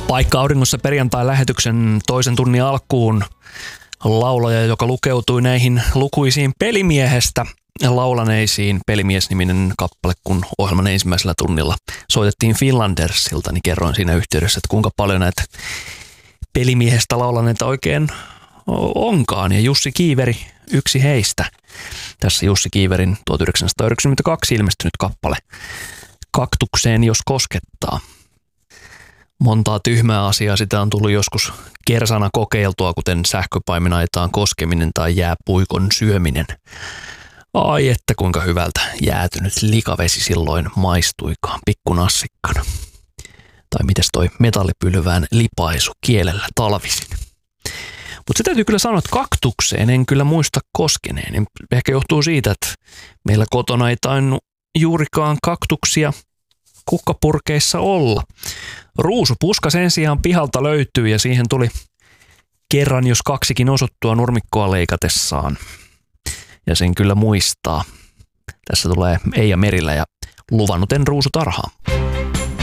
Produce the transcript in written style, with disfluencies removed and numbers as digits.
Paikka auringossa perjantai-lähetyksen toisen tunnin alkuun laulaja, joka lukeutui näihin lukuisiin Pelimiehestä laulaneisiin. Pelimies-niminen kappale, kun ohjelman ensimmäisellä tunnilla soitettiin Finlandersilta, niin kerroin siinä yhteydessä, että kuinka paljon näitä Pelimiehestä laulaneita oikein onkaan. Ja Jussi Kiiveri, yksi heistä. Tässä Jussi Kiiverin 1992 ilmestynyt kappale Kaktukseen jos koskettaa. Montaa tyhmää asiaa sitä on tullut joskus kersana kokeiltua, kuten sähköpaimenaitaan koskeminen tai jääpuikon syöminen. Ai että kuinka hyvältä jäätynyt likavesi silloin maistuikaan pikkunassikkana. Tai mites toi metallipylvään lipaisu kielellä talvisin. Mutta se täytyy kyllä sanoa, että kaktukseen en kyllä muista koskeneen. Ehkä johtuu siitä, että meillä kotona ei tainnut juurikaan kaktuksia kukkapurkeissa olla. Ruusupuska sen sijaan pihalta löytyy ja siihen tuli kerran jos kaksikin osuttua nurmikkoa leikatessaan. Ja sen kyllä muistaa. Tässä tulee Eija Merilä ja luvannut en ruusutarhaa.